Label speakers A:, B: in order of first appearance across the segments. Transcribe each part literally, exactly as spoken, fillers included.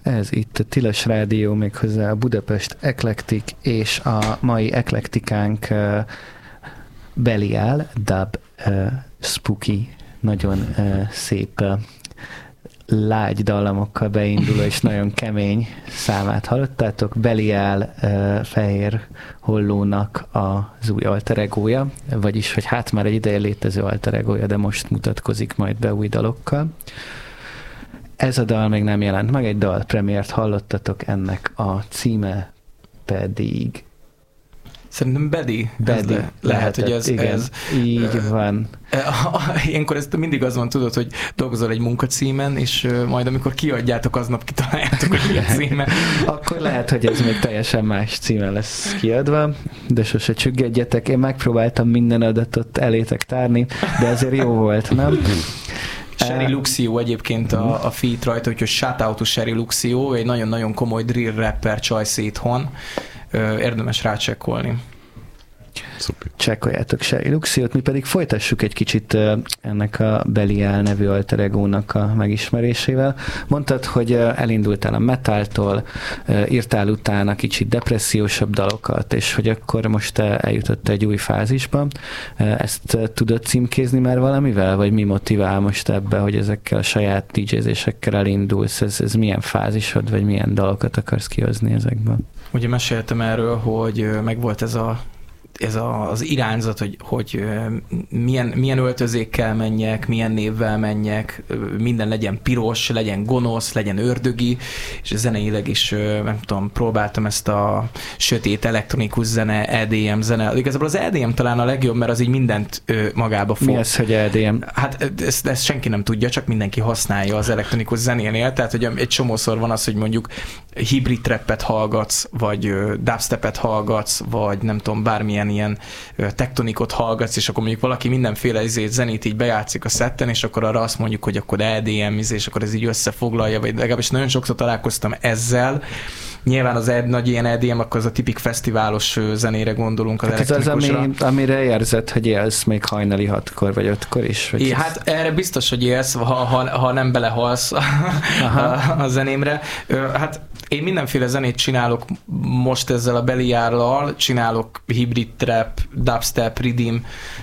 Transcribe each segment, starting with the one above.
A: Ez itt a Tilos Rádió, méghozzá a Budapest Eklektik, és a mai eklektikánk uh, Belial, dub, uh, spooky, nagyon uh, szép uh, lágy dallamokkal beinduló és nagyon kemény számát hallottátok. Belial uh, Fehér Hollónak az új alter egója, vagyis, hogy hát már egy ideje létező alter egója, de most mutatkozik majd be új dalokkal. Ez a dal még nem jelent meg, egy dal premiért hallottatok, ennek a címe pedig...
B: Szerintem Bedi.
A: Bedi.
B: Le, lehet, hogy ez...
A: Igen,
B: ez
A: így uh, van.
B: Ilyenkor ez mindig az van, tudod, hogy dolgozol egy munkacímen, és majd amikor kiadjátok, aznap kitaláljátok, hogy mi a címe.
A: Akkor lehet, hogy ez még teljesen más címen lesz kiadva, de sose csüggedjetek. Én megpróbáltam minden adatot elétek tárni, de azért jó volt, nem?
B: Sherry Luxio egyébként a, a feat rajta, úgyhogy shout out to Sherry Luxio, egy nagyon-nagyon komoly drill rapper csajsz itthon. Érdemes rácsekkolni.
A: Csekkoljátok Sherry Luxiot, mi pedig folytassuk egy kicsit ennek a Belial nevű alter egónak a megismerésével. Mondtad, hogy elindultál a metaltól, írtál utána kicsit depressziósabb dalokat, és hogy akkor most eljutott egy új fázisba. Ezt tudod címkézni már valamivel, vagy mi motivál most ebbe, hogy ezekkel a saját dé jézésekkel elindulsz? Ez, ez milyen fázisod, vagy milyen dalokat akarsz kihozni ezekből?
B: Ugye meséltem erről, hogy megvolt ez a ez a, az irányzat, hogy, hogy milyen, milyen öltözékkel menjek, milyen névvel menjek, minden legyen piros, legyen gonosz, legyen ördögi, és zeneileg is, nem tudom, próbáltam ezt a sötét elektronikus zene, é dé em zene. Igazából az é dé em talán a legjobb, mert az így mindent magába fog.
A: Mi az, hogy é dé em?
B: Hát ezt, ezt senki nem tudja, csak mindenki használja az elektronikus zenénél, tehát hogy egy csomószor van az, hogy mondjuk hibrid trappet hallgatsz, vagy dubstepet hallgatsz, vagy nem tudom, bármilyen ilyen tektonikot hallgatsz, és akkor mondjuk valaki mindenféle izét, zenét így bejátszik a szetten, és akkor arra azt mondjuk, hogy akkor é dé em, és akkor ez így összefoglalja, vagy legalábbis nagyon sokszor találkoztam ezzel. Nyilván az ed, nagy ilyen é dé em, akkor az a tipik fesztiválos zenére gondolunk, az hát elektronikusra.
A: Ez az, ami, amire érzed, hogy élsz még hajnali hatkor, vagy ötkor is? Vagy
B: é, hát erre biztos, hogy élsz, ha, ha, ha nem belehalsz a, a, a zenémre. Hát én mindenféle zenét csinálok most ezzel a Beliallal, csinálok hibrid trap, dubstep, rhythm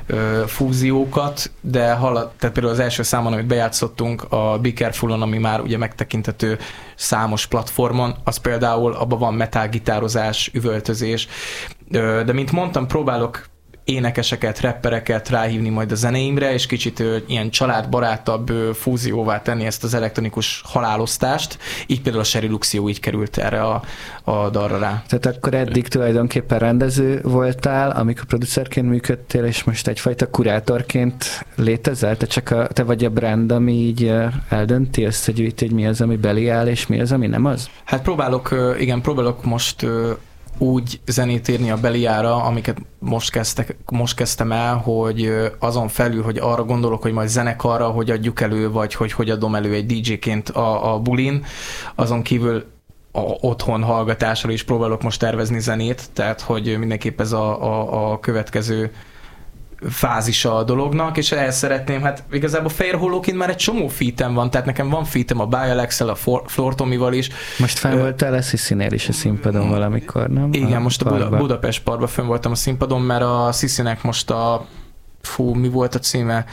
B: fúziókat, de hall, tehát például az első számon, amit bejátszottunk a Be Careful-on, ami már ugye megtekintető számos platformon, az például abban van metal gitározás, üvöltözés, de mint mondtam, próbálok énekeseket, rappereket ráhívni majd a zenéimre, és kicsit ö, ilyen családbarátabb ö, fúzióvá tenni ezt az elektronikus halálosztást. Így például a Sherry Luxio így került erre a, a dalra rá.
A: Tehát akkor eddig tulajdonképpen rendező voltál, amikor producerként működtél, és most egyfajta kurátorként létezel? Te csak a, te vagy a brand, ami így eldönti, összegyűjti, hogy mi az, ami Belial, és mi az, ami nem az?
B: Hát próbálok, igen, próbálok most úgy zenét írni a Beliára, amiket most, kezdtek, most kezdtem el, hogy azon felül, hogy arra gondolok, hogy majd zenekarra, hogy adjuk elő, vagy hogy hogy adom elő egy dé jéként a, a bulin, azon kívül a otthon hallgatásra is próbálok most tervezni zenét, tehát hogy mindenképp ez a, a, a következő fázisa a dolognak, és el szeretném, hát igazából Fehér Hollóként már egy csomó featem van, tehát nekem van featem a Bialex-el, a Floor Tomival is.
A: Most fenn voltál a Sziszénél is a színpadon valamikor, nem?
B: Igen,
A: a
B: most a Buda, Budapest Parkban fönn voltam a színpadon, mert a Sziszének most a, fú, mi volt a címe?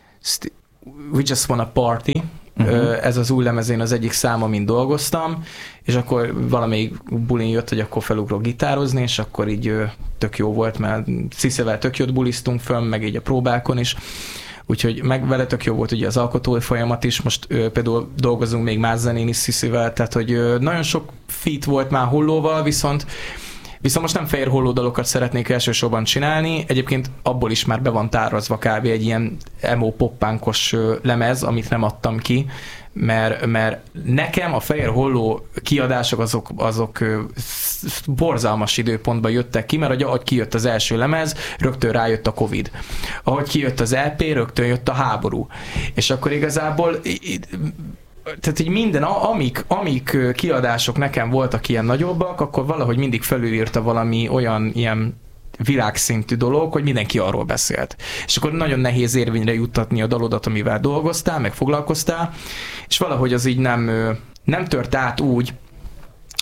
B: We Just Wanna Party. Uh-huh. Ez az új lemezén az egyik szám, amin dolgoztam, és akkor valamelyik bulin jött, hogy akkor felugrok gitározni, és akkor így tök jó volt, mert Sziszével tök jót bulisztunk fönn, meg így a próbákon is, úgyhogy meg vele tök jó volt ugye az alkotói folyamat is, most ö, például dolgozunk még más zenén is Sziszével, tehát hogy ö, nagyon sok feat volt már Hollóval, viszont Viszont most nem Fehér Holló dalokat szeretnék elsősorban csinálni, egyébként abból is már be van tárazva kb. Egy ilyen emo poppánkos lemez, amit nem adtam ki, mert, mert nekem a Fehér Holló kiadások azok, azok borzalmas időpontban jöttek ki, mert ahogy kijött az első lemez, rögtön rájött a Covid. Ahogy kijött az é pé, rögtön jött a háború. És akkor igazából tehát így minden, amik, amik kiadások nekem voltak ilyen nagyobbak, akkor valahogy mindig felülírta valami olyan ilyen világszintű dolog, hogy mindenki arról beszélt. És akkor nagyon nehéz érvényre juttatni a dalodat, amivel dolgoztál, meg foglalkoztál, és valahogy az így nem, nem tört át úgy,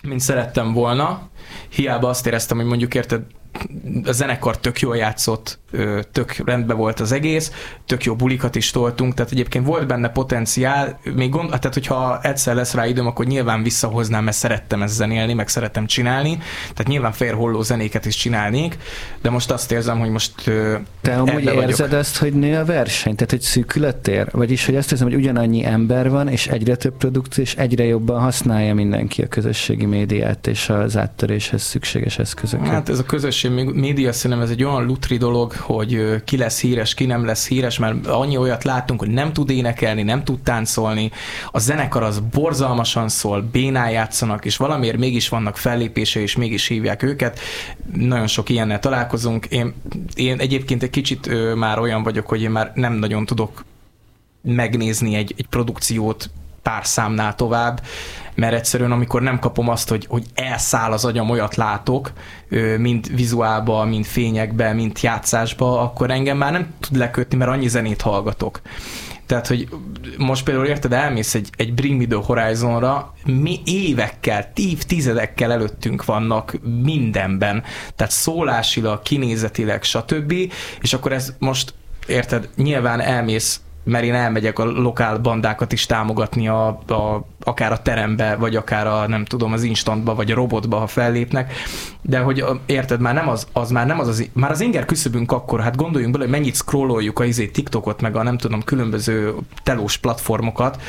B: mint szerettem volna. Hiába azt éreztem, hogy mondjuk érted, a zenekar tök jól játszott, tök rendben volt az egész, tök jó bulikat is toltunk, tehát egyébként volt benne potenciál, még gond, tehát hogyha egyszer lesz rá időm, akkor nyilván visszahoznám, mert szerettem ezt zenélni, meg szerettem csinálni, tehát nyilván félholló zenéket is csinálnék, de most azt érzem, hogy most
A: te amúgy érzed ezt, hogy nő a verseny, tehát hogy szűkület ér? Vagyis, hogy azt érzem, hogy ugyanannyi ember van, és egyre több produkció, és egyre jobban használja mindenki a közösségi médiát és az áttöréshez szükséges eszközöket.
B: Hát ez a közösség média, szerintem ez egy olyan lutri dolog, hogy ki lesz híres, ki nem lesz híres, mert annyi olyat láttunk, hogy nem tud énekelni, nem tud táncolni, a zenekar az borzalmasan szól, bénán játszanak, és valamiért mégis vannak fellépése, és mégis hívják őket. Nagyon sok ilyennel találkozunk. Én, én egyébként egy kicsit ö, már olyan vagyok, hogy én már nem nagyon tudok megnézni egy, egy produkciót pár számnál tovább, mert egyszerűen amikor nem kapom azt, hogy, hogy elszáll az agyam, olyat látok, mind vizuálba, mind fényekbe, mind játszásba, akkor engem már nem tud lekötni, mert annyi zenét hallgatok. Tehát, hogy most például érted, elmész egy, egy Bring Me The Horizonra, mi évekkel, évtizedekkel előttünk vannak mindenben. Tehát szólásilag, kinézetileg, stb. És akkor ez most, érted, nyilván elmész, mert én elmegyek a lokál bandákat is támogatni a, a, akár a terembe, vagy akár a, nem tudom, az instantba, vagy a robotba, ha fellépnek, de hogy érted, már nem az, az már nem az, az már az inger küszöbünk akkor, hát gondoljunk bele, hogy mennyit scrolloljuk a izé TikTokot, meg a nem tudom, különböző telós platformokat,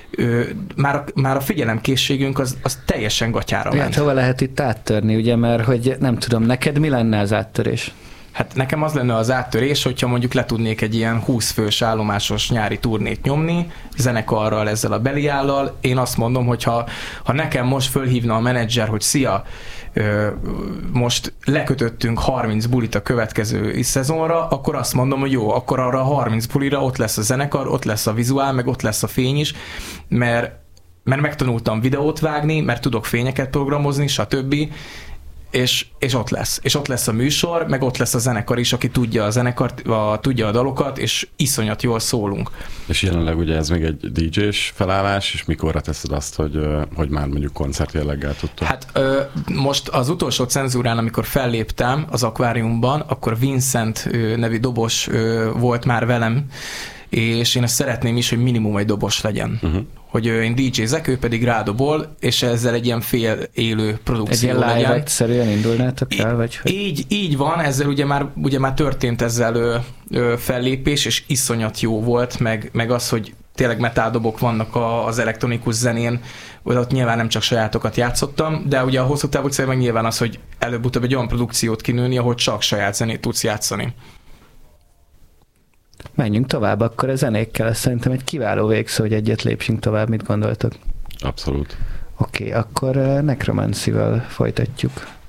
B: már a, már a figyelemkészségünk az, az teljesen gatyára ment.
A: Hát hova lehet itt áttörni, ugye, mert hogy nem tudom, neked mi lenne az áttörés?
B: Hát nekem az lenne az áttörés, hogyha mondjuk le tudnék egy ilyen húsz fős állomásos nyári turnét nyomni, zenekarral, ezzel a Beliállal. Én azt mondom, hogy ha, ha nekem most fölhívna a menedzser, hogy szia, most lekötöttünk harminc bulit a következő szezonra, akkor azt mondom, hogy jó, akkor arra a harminc bulira ott lesz a zenekar, ott lesz a vizuál, meg ott lesz a fény is, mert, mert megtanultam videót vágni, mert tudok fényeket programozni, stb., És, és ott lesz. És ott lesz a műsor, meg ott lesz a zenekar is, aki tudja a zenekart, a, tudja a dalokat, és iszonyat jól szólunk.
C: És jelenleg ugye ez még egy dé dzsés felállás, és mikorra teszed azt, hogy, hogy már mondjuk koncertjelleggel tudtok?
B: Hát ö, most az utolsó cenzúrán, amikor felléptem az akváriumban, akkor Vincent ö, nevű dobos ö, volt már velem, és én ezt szeretném is, hogy minimum egy dobos legyen. Uh-huh. Hogy én dé dzsézek, ő pedig rádobol, és ezzel egy ilyen fél élő produkció legyen.
A: Egy ilyen live-egyszerűen indulnátok el, vagy hogy?
B: Így, így van, ezzel ugye már, ugye már történt ezzel ö, ö, fellépés, és iszonyat jó volt, meg, meg az, hogy tényleg metáldobok vannak a, az elektronikus zenén, ott nyilván nem csak sajátokat játszottam, de ugye a hosszú távú cél meg nyilván az, hogy előbb-utóbb egy olyan produkciót kinőni, ahol csak saját zenét tudsz játszani.
A: Menjünk tovább, akkor a zenékkel. Szerintem egy kiváló végszó, hogy egyet lépjünk tovább, mit gondoltok?
C: Abszolút.
A: Oké, okay, akkor Necromancy-vel folytatjuk.